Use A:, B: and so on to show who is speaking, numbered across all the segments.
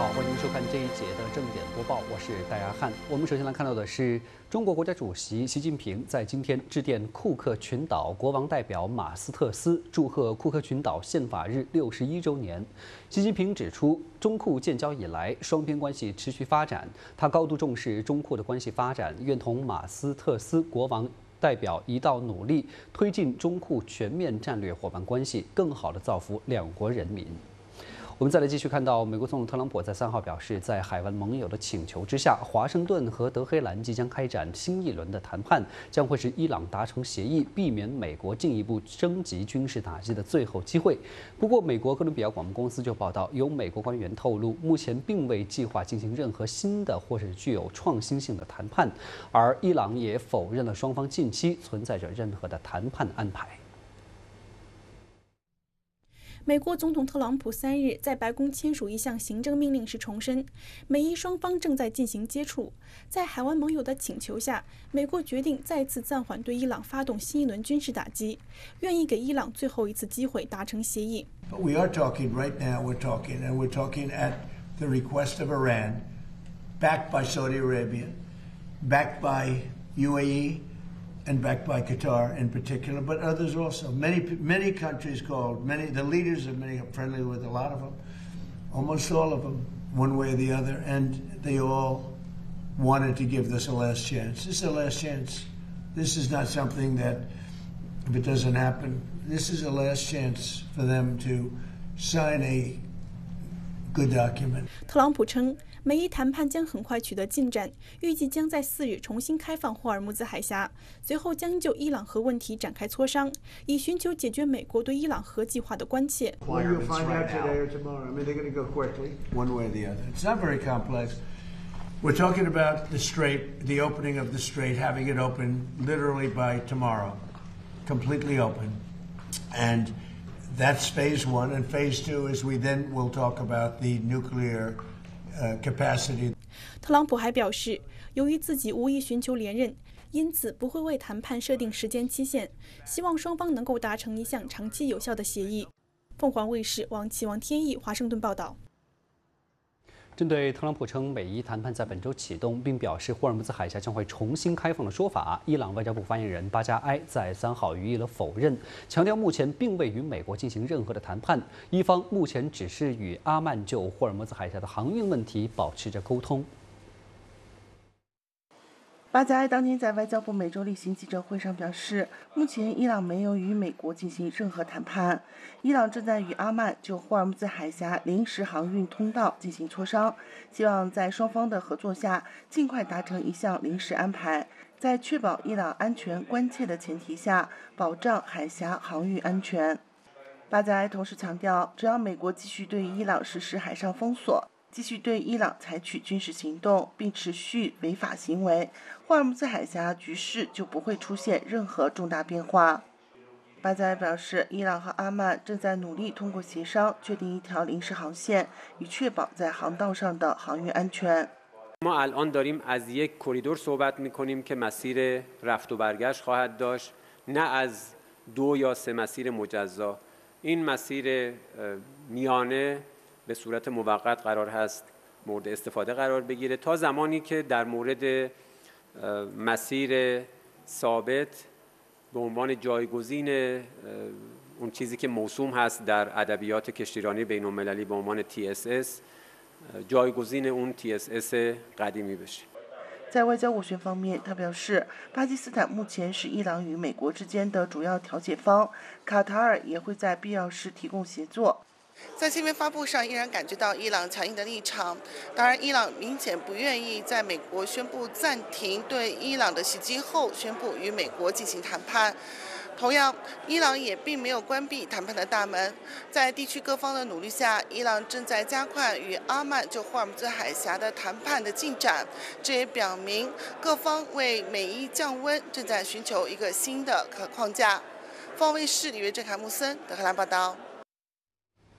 A: 欢迎收看这一节的正点播报，我是戴亚汉。我们首先来看到的是，中国国家主席习近平在今天致电库克群岛国王代表马斯特斯，祝贺库克群岛宪法日61周年。习近平指出，中库建交以来，双边关系持续发展，他高度重视中库的关系发展，愿同马斯特斯国王代表一道努力，推进中库全面战略伙伴关系，更好地造福两国人民。我们再来继续看到，美国总统特朗普在3号表示，在海湾盟友的请求之下，华盛顿和德黑兰即将开展新一轮的谈判，将会是伊朗达成协议，避免美国进一步升级军事打击的最后机会。不过，美国哥伦比亚广播公司就报道，有美国官员透露，目前并未计划进行任何新的或是具有创新性的谈判，而伊朗也否认了双方近期存在着任何的谈判安排。
B: 美国总统特朗普3日在白宫签署一项行政命令时重申，美伊双方正在进行接触。在海湾盟友的请求下，美国决定再次暂缓对伊朗发动新一轮军事打击，愿意给伊朗最后一次机会达成协议。
C: But we are talking right now. We're talking at the request of Iran, backed by Saudi Arabia, backed by UAE.And backed by Qatar in particular, but others also. Many countries called. The leaders of many are friendly with a lot of them, almost all of them, one way or the other, and they all wanted to give this a last chance. This is a last chance. This is not something that, if it doesn't happen, this is a last chance for them to sign a good document.
B: 特朗普称，美伊谈判将很快取得进展，预计将在4日重新开放霍尔木兹海峡，随后将就伊朗核问题展开磋商，以寻求解决美国对伊朗核计划的关切。
C: Well, you'll find out today or tomorrow. I mean, they're going to go quickly, one way or the other. It's not very complex. We're talking about the Strait, the opening of the Strait, having it open literally by tomorrow, completely open, and that's phase 1. And phase 2 is we then will talk about the nuclear.Capacity.
B: 特朗普还表示，由于自己无意寻求连任，因此不会为谈判设定时间期限，希望双方能够达成一项长期有效的协议。凤凰卫视王启王天意华盛顿报道。
A: 针对特朗普称美伊谈判在本周启动，并表示霍尔木兹海峡将会重新开放的说法，伊朗外交部发言人巴加埃在3号予以了否认，强调目前并未与美国进行任何的谈判，伊方目前只是与阿曼就霍尔木兹海峡的航运问题保持着沟通。
D: 巴加埃当天在外交部每周例行记者会上表示，目前伊朗没有与美国进行任何谈判，伊朗正在与阿曼就霍尔木兹海峡临时航运通道进行磋商，希望在双方的合作下尽快达成一项临时安排，在确保伊朗安全关切的前提下，保障海峡航运安全。巴加埃同时强调，只要美国继续对伊朗实施海上封锁，继续对伊朗采取军事行动，并持续违法行为，霍尔木兹海峡局势就不会出现任何重大变化。巴加埃表示，伊朗和阿曼正在努力通过协商确定一条临时航线，以确保在航道上的航运安全。
E: ما الان داریم از یک کریدور صحبت می‌کنیم که مسیر رفت و برگشت خواهد داشت، نه از 2 یا 3 مسیر مجزا. این مسیر میانه به صورت موقت قرار هست مورد استفاده قرار بگیره تا زمانی که در مورد مسیر ثابت به عنوان جایگزین اون چیزی که موسوم هست در ادبیات کشتیرانی بین‌المللی به عنوان TSS جایگزین اون TSS قدیمی بشه。
D: 在外交斡旋方面，他表示，巴基斯坦目前是伊朗与美国之间的主要调解方，卡塔尔也会在必要时提供协作。在新闻发布上，依然感觉到伊朗强硬的立场。当然，伊朗明显不愿意在美国宣布暂停对伊朗的袭击后，宣布与美国进行谈判。同样，伊朗也并没有关闭谈判的大门。在地区各方的努力下，伊朗正在加快与阿曼就霍尔木兹海峡的谈判的进展。这也表明各方为美伊降温正在寻求一个新的框架。凤凰卫视李约正、凯木森德黑兰报道。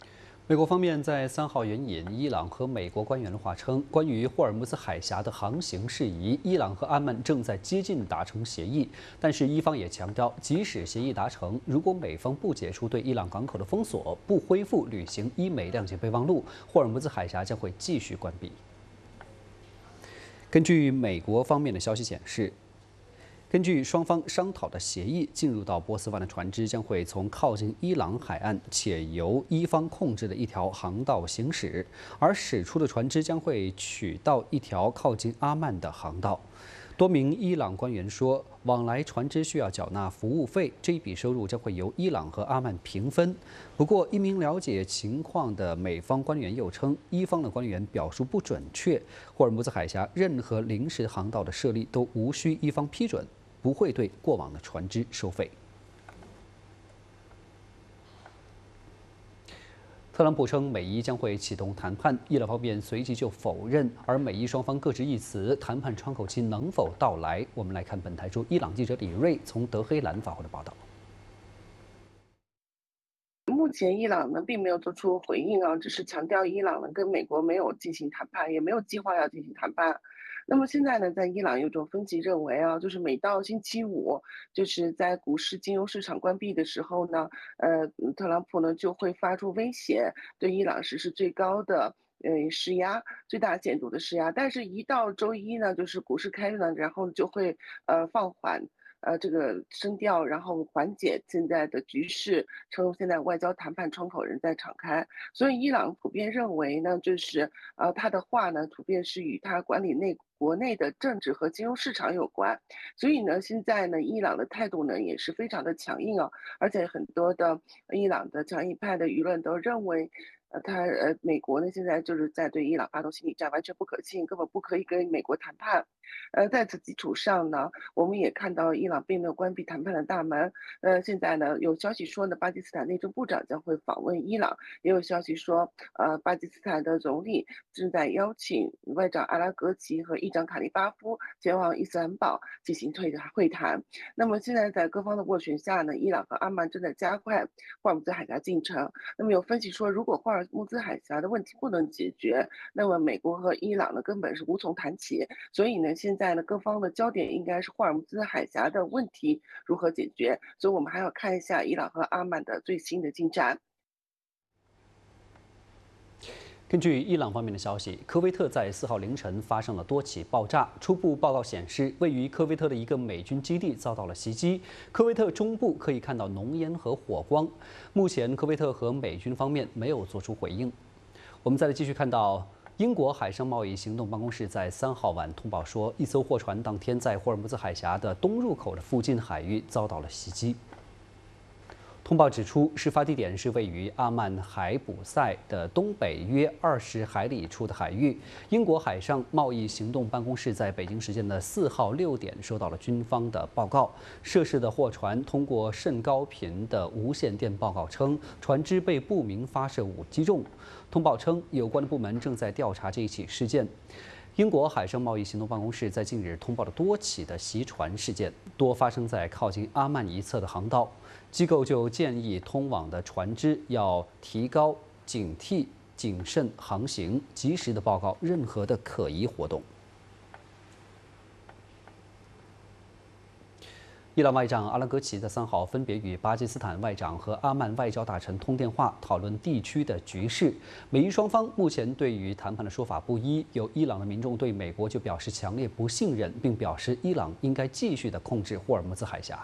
A: 美国方面在3号援引伊朗和美国官员的话称，关于霍尔木兹海峡的航行事宜，伊朗和阿曼正在接近达成协议。但是伊方也强调，即使协议达成，如果美方不解除对伊朗港口的封锁，不恢复履行伊美谅解备忘录，霍尔木兹海峡将会继续关闭。根据美国方面的消息显示，根据双方商讨的协议，进入到波斯湾的船只将会从靠近伊朗海岸且由伊方控制的一条航道行驶，而驶出的船只将会取到一条靠近阿曼的航道。多名伊朗官员说，往来船只需要缴纳服务费，这一笔收入将会由伊朗和阿曼平分。不过，一名了解情况的美方官员又称，伊方的官员表述不准确，霍尔木兹海峡任何临时航道的设立都无需伊方批准，不会对过往的船只收费。特朗普称美伊将会启动谈判，伊朗方面随即就否认，而美伊双方各执一词，谈判窗口期能否到来？我们来看本台驻伊朗记者李锐从德黑兰发回的报道。
D: 目前伊朗呢并没有做出回应啊，只是强调伊朗呢跟美国没有进行谈判，也没有计划要进行谈判。那么现在呢，在伊朗有种分歧认为啊，就是每到星期五，就是在股市、金融市场关闭的时候呢，特朗普呢就会发出威胁，对伊朗实施最高的施压，最大限度的施压。但是，一到周一呢，就是股市开呢，然后就会放缓。这个声调，然后缓解现在的局势，称现在外交谈判窗口仍在敞开。所以伊朗普遍认为呢，就是他的话呢，普遍是与他管理国内的政治和金融市场有关。所以呢，现在呢，伊朗的态度呢也是非常的强硬啊，而且很多的伊朗的强硬派的舆论都认为。美国呢现在就是在对伊朗发动心理战，完全不可信，根本不可以跟美国谈判。在此基础上呢，我们也看到伊朗并没有关闭谈判的大门。现在呢有消息说呢，巴基斯坦内政部长将会访问伊朗，也有消息说，巴基斯坦的总理正在邀请外长阿拉格齐和议长卡利巴夫前往伊斯兰堡进行会谈。那么现在在各方的斡旋下呢，伊朗和阿曼正在加快霍尔木兹海峡进程。那么有分析说，如果霍尔木兹海峡的问题不能解决，那么美国和伊朗呢根本是无从谈起。所以呢，现在呢各方的焦点应该是霍尔木兹海峡的问题如何解决。所以我们还要看一下伊朗和阿曼的最新的进展。
A: 根据伊朗方面的消息，科威特在4号凌晨发生了多起爆炸。初步报告显示，位于科威特的一个美军基地遭到了袭击。科威特中部可以看到浓烟和火光。目前，科威特和美军方面没有做出回应。我们再来继续看到，英国海上贸易行动办公室在3号晚通报说，一艘货船当天在霍尔木兹海峡的东入口的附近海域遭到了袭击。通报指出，事发地点是位于阿曼海卜塞的东北约20海里处的海域。英国海上贸易行动办公室在北京时间的4号6点收到了军方的报告，涉事的货船通过甚高频的无线电报告称，船只被不明发射物击中。通报称，有关的部门正在调查这一起事件。英国海上贸易行动办公室在近日通报了多起的袭船事件，多发生在靠近阿曼一侧的航道。机构就建议通往的船只要提高警惕、谨慎航行，及时的报告任何的可疑活动。伊朗外长阿拉格齐在3号分别与巴基斯坦外长和阿曼外交大臣通电话，讨论地区的局势。美伊双方目前对于谈判的说法不一，有伊朗的民众对美国就表示强烈不信任，并表示伊朗应该继续的控制霍尔木兹海峡。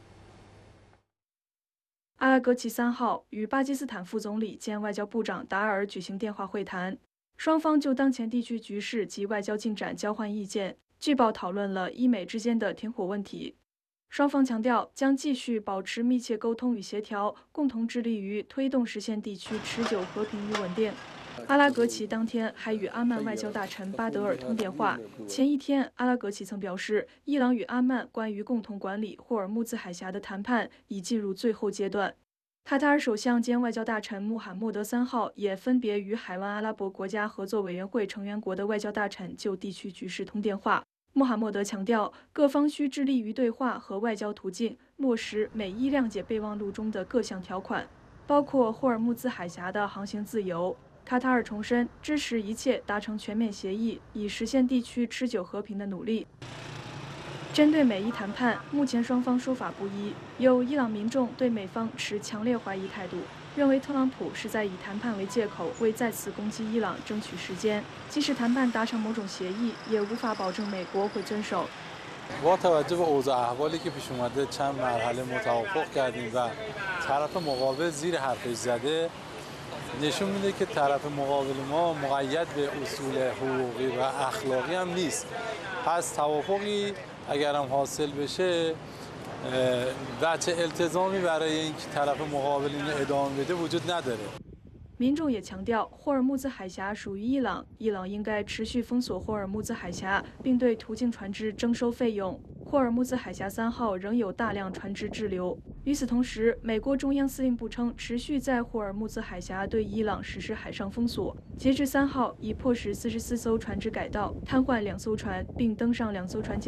F: 阿拉格齐3号与巴基斯坦副总理兼外交部长达尔举行电话会谈，双方就当前地区局势及外交进展交换意见。据报讨论了伊美之间的停火问题。双方强调将继续保持密切沟通与协调，共同致力于推动实现地区持久和平与稳定。阿拉格齐当天还与阿曼外交大臣巴德尔通电话。前一天，阿拉格齐曾表示，伊朗与阿曼关于共同管理霍尔木兹海峡的谈判已进入最后阶段。卡塔尔首相兼外交大臣穆罕默德3号也分别与海湾阿拉伯国家合作委员会成员国的外交大臣就地区局势通电话。穆罕默德强调，各方需致力于对话和外交途径，落实美伊谅解备忘录中的各项条款， 包括霍尔木兹海峡的航行自由。卡塔尔重申支持一切达成全面协议，以实现地区持久和平的努力。针对美伊谈判，目前双方说法不一，有伊朗民众对美方持强烈怀疑态度，认为特朗普是在以谈判为借口，为再次攻击伊朗争取时间。即使谈判达成某种协议，也无法保证美国会遵守。
G: با توجه به اوضاع احوالی که پیش اومده چند مرحله متوافق کردیم و طرف مقابل زیر حرفش زده نشون میده که طرف مقابل ما مقید به اصول حقوقی و اخلاقی هم نیست. پس توافقی اگر هم حاصل بشه بچه التزامی برای اینکه طرف مقابل اینو ادامه بده وجود نداره.
F: 民众也强调，霍尔木兹海峡属于伊朗，伊朗应该持续封锁霍尔木兹海峡，并对途径船只征收费用。霍尔木兹海峡3号仍有大量船只滞留。与此同时，美国中央司令部称，持续在霍尔木兹海峡对伊朗实施海上封锁。截至3号，已迫使44艘船只改道，瘫痪2艘船，并登上2艘船检。